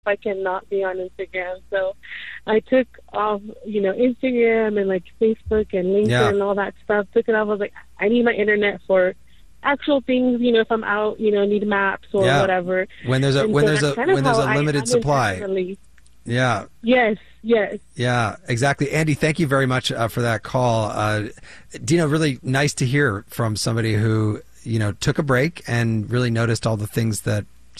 I cannot be on Instagram. So I took off, Instagram and like Facebook and LinkedIn and all that stuff. Took it off. I was like, I need my internet for actual things, if I'm out, need maps or whatever. When there's a limited supply. Yeah. Yes. Yeah, exactly. Andy, thank you very much for that call. Dina, really nice to hear from somebody who, took a break and really noticed all the things that